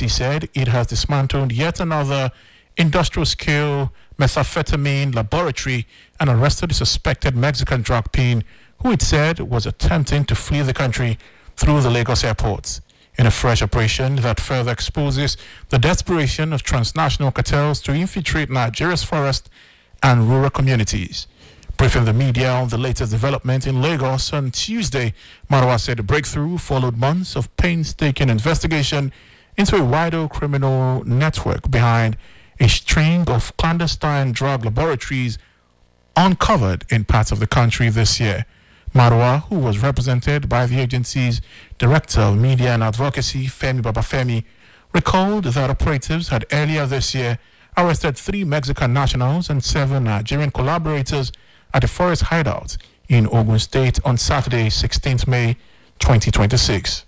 agency said it has dismantled yet another industrial-scale methamphetamine laboratory and arrested a suspected Mexican drug king who it said was attempting to flee the country through the Lagos airports. In a fresh operation that further exposes the desperation of transnational cartels to infiltrate Nigeria's forest and rural communities. Briefing the media on the latest development in Lagos on Tuesday, Marwa said the breakthrough followed months of painstaking investigation into a wider criminal network behind a string of clandestine drug laboratories uncovered in parts of the country this year. Marwa, who was represented by the agency's Director of Media and Advocacy, Femi Babafemi, recalled that operatives had earlier this year arrested 3 Mexican nationals and 7 Nigerian collaborators at a forest hideout in Ogun State on Saturday, 16th May 2026.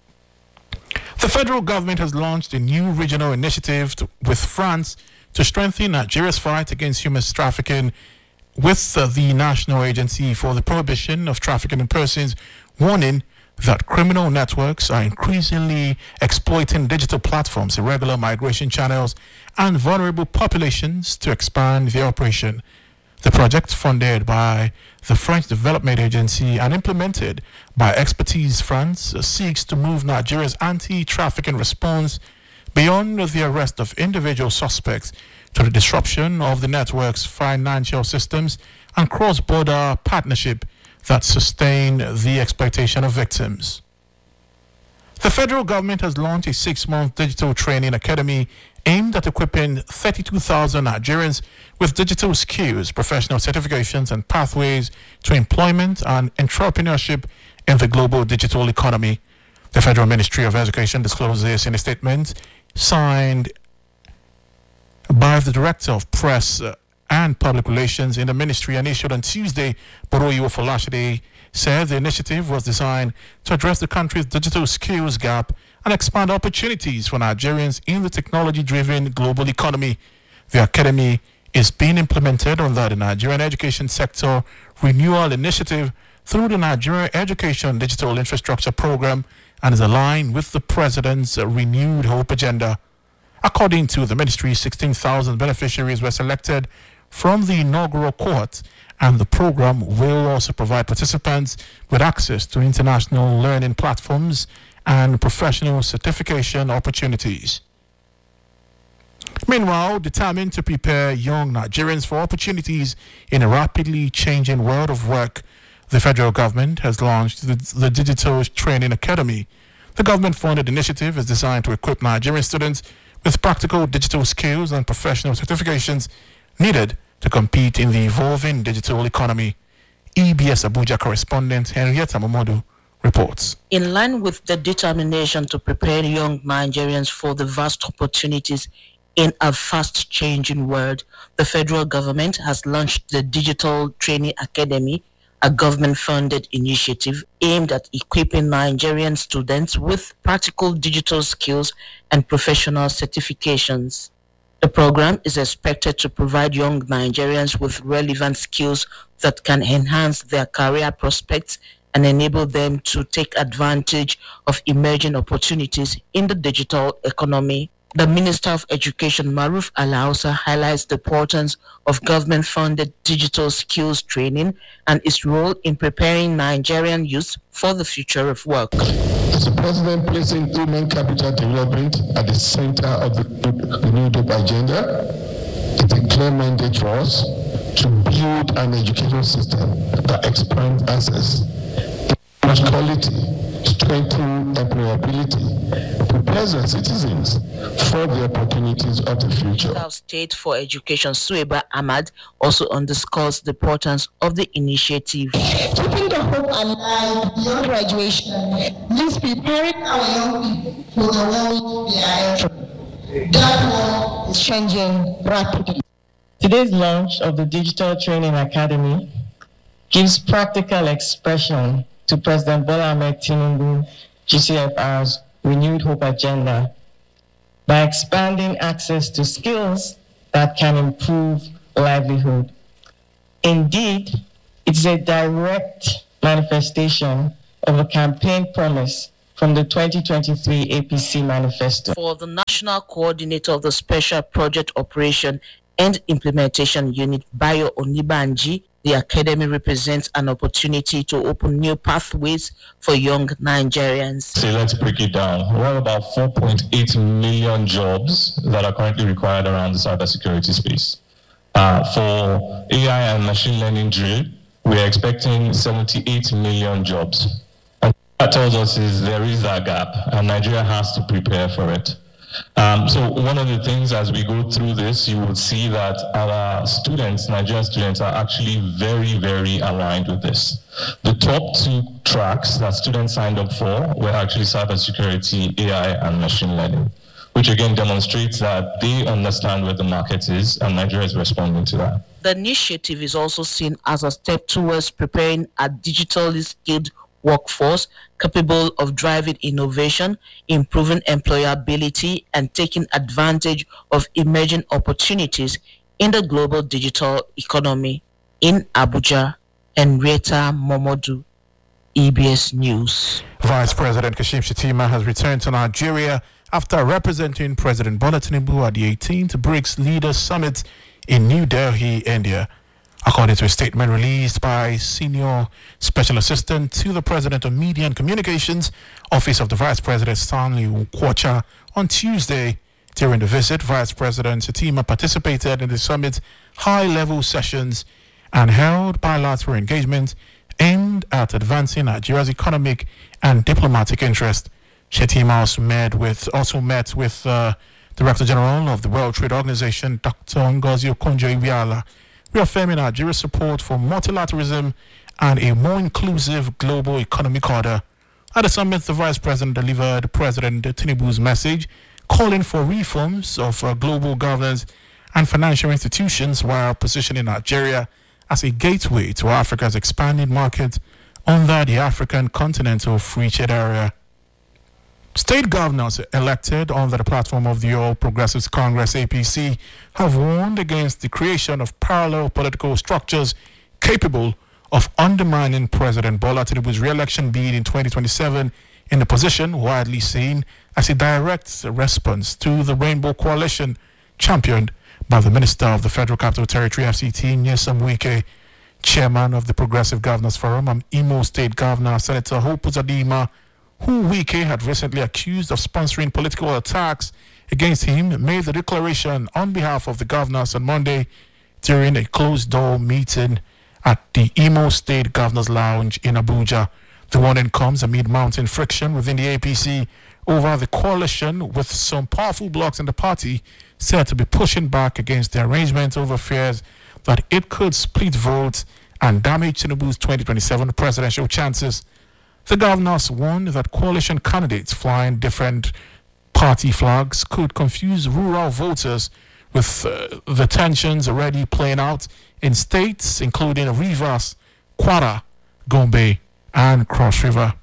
The federal government has launched a new regional initiative with France to strengthen Nigeria's fight against human trafficking with the National Agency for the Prohibition of Trafficking in Persons, warning that criminal networks are increasingly exploiting digital platforms, irregular migration channels, and vulnerable populations to expand their operation. The project, funded by the French Development Agency and implemented by Expertise France, seeks to move Nigeria's anti-trafficking response beyond the arrest of individual suspects to the disruption of the network's financial systems and cross-border partnership that sustain the exploitation of victims. The federal government has launched a 6-month digital training academy aimed at equipping 32,000 Nigerians with digital skills, professional certifications, and pathways to employment and entrepreneurship in the global digital economy. The Federal Ministry of Education disclosed this in a statement signed by the Director of Press and Public Relations in the ministry and issued on Tuesday. Boroyo Folashade said the initiative was designed to address the country's digital skills gap and expand opportunities for Nigerians in the technology-driven global economy. The academy is being implemented under the Nigerian Education Sector Renewal Initiative through the Nigerian Education Digital Infrastructure Program and is aligned with the President's Renewed Hope Agenda. According to the ministry, 16,000 beneficiaries were selected from the inaugural cohort, and the program will also provide participants with access to international learning platforms and professional certification opportunities. Meanwhile, determined to prepare young Nigerians for opportunities in a rapidly changing world of work, the federal government has launched the Digital Training Academy. The government-funded initiative is designed to equip Nigerian students with practical digital skills and professional certifications needed to compete in the evolving digital economy. EBS Abuja correspondent Henrietta Momodu reports. In line with the determination to prepare young Nigerians for the vast opportunities in a fast-changing world, the federal government has launched the Digital Training Academy, a government-funded initiative aimed at equipping Nigerian students with practical digital skills and professional certifications. The program is expected to provide young Nigerians with relevant skills that can enhance their career prospects and enable them to take advantage of emerging opportunities in the digital economy. The Minister of Education, Maruf Alhausa, highlights the importance of government-funded digital skills training and its role in preparing Nigerian youth for the future of work. As the President placing human capital development at the center of the New Hope agenda, it's a clear mandate for us to build an education system that expands access, improves quality, strengthens employability, prepares our citizens for the opportunities of the future. Minister of State for Education, Sueba Ahmad, also underscores the importance of the initiative. Keeping the hope alive beyond graduation means preparing our young people for the world they are entering. That world is changing rapidly. Today's launch of the Digital Training Academy gives practical expression to President Bola Ahmed Tinubu GCFR's Renewed Hope Agenda by expanding access to skills that can improve livelihood. Indeed, it's a direct manifestation of a campaign promise from the 2023 APC manifesto. For the National Coordinator of the Special Project Operation and Implementation Unit, Bayo Onibanji, the Academy represents an opportunity to open new pathways for young Nigerians. So let's break it down. We have about 4.8 million jobs that are currently required around the cybersecurity space. For AI and machine learning drill, we're expecting 78 million jobs. And that tells us is there is that gap, and Nigeria has to prepare for it. So one of the things as we go through this, you will see that our students, Nigerian students, are actually very, very aligned with this. The top 2 tracks that students signed up for were actually cybersecurity, AI, and machine learning, which again demonstrates that they understand where the market is, and Nigeria is responding to that. The initiative is also seen as a step towards preparing a digitally skilled workforce capable of driving innovation, improving employability, and taking advantage of emerging opportunities in the global digital economy. In Abuja, Henrietta Momodu, EBS News. Vice President Kashim Shettima has returned to Nigeria after representing President Bola Tinubu at the 18th BRICS Leaders Summit in New Delhi, India. According to a statement released by Senior Special Assistant to the President of Media and Communications, Office of the Vice President Stanley Ukwocha, on Tuesday, during the visit, Vice President Shettima participated in the summit's high-level sessions and held bilateral engagement aimed at advancing Nigeria's economic and diplomatic interest. Shettima also met with Director General of the World Trade Organization, Dr. Ngozi Okonjo-Iweala, reaffirming Nigeria's support for multilateralism and a more inclusive global economic order. At the summit, the Vice President delivered President Tinubu's message calling for reforms of global governance and financial institutions while positioning Nigeria as a gateway to Africa's expanding market under the African Continental Free Trade Area. State governors elected under the platform of the All Progressives Congress APC have warned against the creation of parallel political structures capable of undermining President Bola Tinubu's re-election bid in 2027 in a position widely seen as a direct response to the Rainbow Coalition championed by the Minister of the Federal Capital Territory FCT, Nyesom Wike. Chairman of the Progressive Governors Forum and Imo State Governor Senator Hope Uzodimma, who Wike had recently accused of sponsoring political attacks against him, made the declaration on behalf of the governors on Monday during a closed-door meeting at the Imo State Governors Lounge in Abuja. The warning comes amid mounting friction within the APC over the coalition, with some powerful blocs in the party said to be pushing back against the arrangement over fears that it could split votes and damage Tinubu's 2027 presidential chances. The governors warned that coalition candidates flying different party flags could confuse rural voters, with the tensions already playing out in states including Rivers, Kwara, Gombe, and Cross River.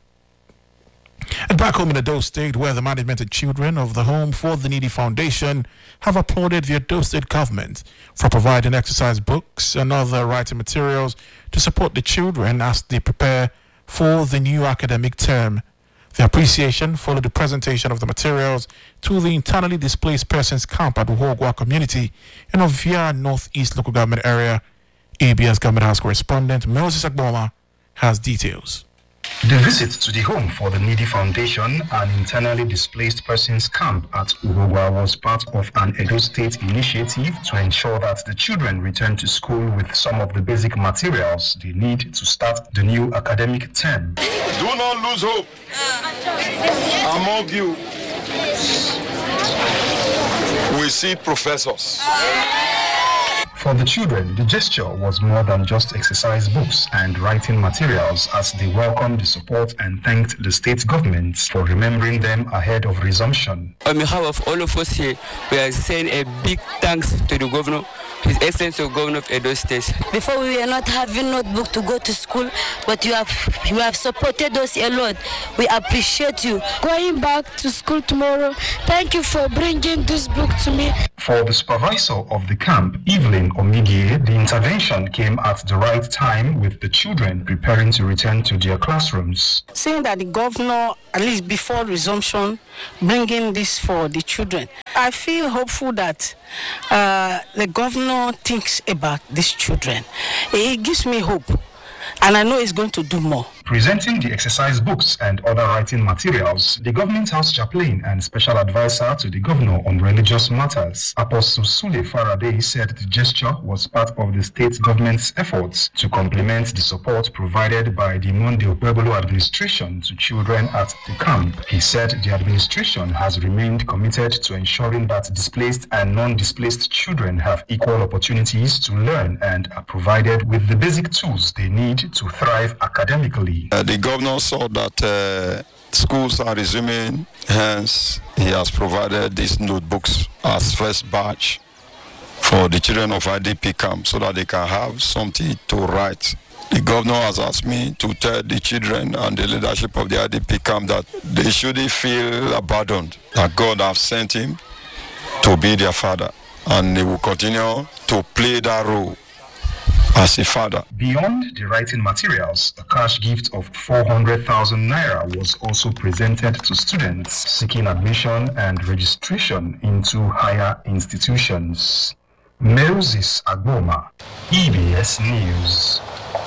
And back home in Edo State, where the management and children of the Home for the Needy Foundation have applauded the Edo State government for providing exercise books and other writing materials to support the children as they prepare for the new academic term. The appreciation followed the presentation of the materials to the internally displaced persons camp at Uhogwa community in Ovia Northeast local government area. ABS Government House correspondent Moses Agboma has details. The visit to the Home for the Needy Foundation, an internally displaced persons camp at Uhogwa, was part of an Edo State initiative to ensure that the children return to school with some of the basic materials they need to start the new academic term. Do not lose hope among you. We see professors. For the children, the gesture was more than just exercise books and writing materials, as they welcomed the support and thanked the state government for remembering them ahead of resumption. On behalf of all of us here, we are saying a big thanks to the governor, His Excellency the Governor of Edo State. Before we were not having notebook to go to school, but you have supported us a lot. We appreciate you. Going back to school tomorrow, thank you for bringing this book to me. For the supervisor of the camp, Evelyn Omigie, the intervention came at the right time with the children preparing to return to their classrooms. Saying that the governor, at least before resumption, bringing this for the children, I feel hopeful that the governor thinks about these children. It gives me hope, and I know he's going to do more. Presenting the exercise books and other writing materials, the government house chaplain and special advisor to the governor on religious matters, Apostle Sule Faraday, said the gesture was part of the state government's efforts to complement the support provided by the Monday Okpebholo administration to children at the camp. He said the administration has remained committed to ensuring that displaced and non-displaced children have equal opportunities to learn and are provided with the basic tools they need to thrive academically. The governor saw that schools are resuming, hence he has provided these notebooks as first batch for the children of IDP camp so that they can have something to write. The governor has asked me to tell the children and the leadership of the IDP camp that they shouldn't feel abandoned, that God has sent him to be their father, and he will continue to play that role as a father. Beyond the writing materials, a cash gift of 400,000 naira was also presented to students seeking admission and registration into higher institutions. Moses Agboma, EBS News.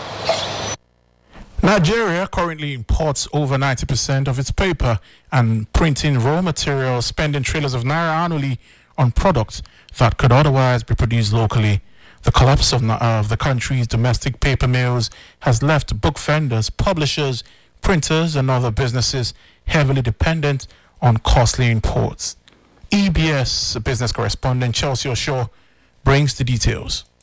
Nigeria currently imports over 90% of its paper and printing raw materials, spending trillions of naira annually on products that could otherwise be produced locally. The collapse of the country's domestic paper mills has left book vendors, publishers, printers, and other businesses heavily dependent on costly imports. EBS business correspondent Chelsea Osho brings the details.